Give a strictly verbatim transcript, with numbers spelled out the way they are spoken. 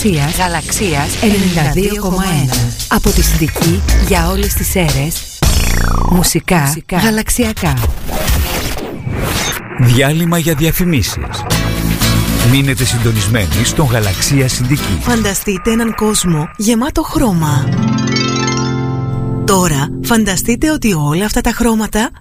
Γαλαξίας, Γαλαξίας ενενήντα δύο κόμμα ένα. Από τη Συνδική για όλες τις αίρες. Μουσικά, Μουσικά γαλαξιακά. Διάλειμμα για διαφημίσεις. Μείνετε συντονισμένοι στον Γαλαξία Συνδική. Φανταστείτε έναν κόσμο γεμάτο χρώμα. Τώρα φανταστείτε ότι όλα αυτά τα χρώματα